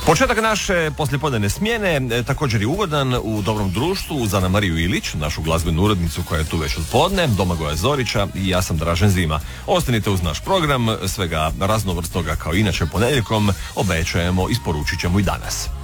Početak naše poslijepodnevne smjene također je ugodan u dobrom društvu uz Ana Mariju Ilić, našu glazbenu urednicu koja je tu već od podne, Domagoja Zorića i ja sam Dražen Zima. Ostanite uz naš program, svega raznovrsnoga kao inače ponedjeljkom, obećajemo, isporučit ćemo i danas.